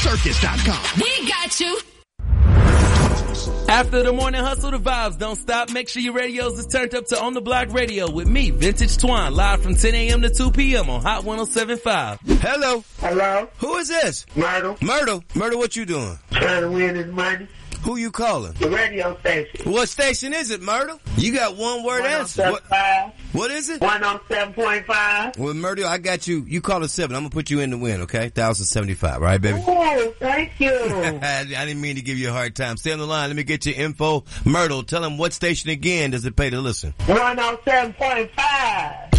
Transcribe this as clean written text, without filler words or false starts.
Circus.com. We got you. After the morning hustle, the vibes don't stop. Make sure your radios is turned up to On The Block Radio with me, Vintage Twine, live from 10 a.m. to 2 p.m. on Hot 107.5. Hello. Hello? Who is this? Myrtle. Myrtle, what you doing? Trying to win this money. Who you calling? The radio station. What station is it, Myrtle? You got one word answer. What is it? 107.5. Well, Myrtle, I got you. You call it 7. I'm going to put you in the win, okay? 1,075, right, baby? Oh, thank you. I didn't mean to give you a hard time. Stay on the line. Let me get your info. Myrtle, tell him what station again does it pay to listen? 107.5.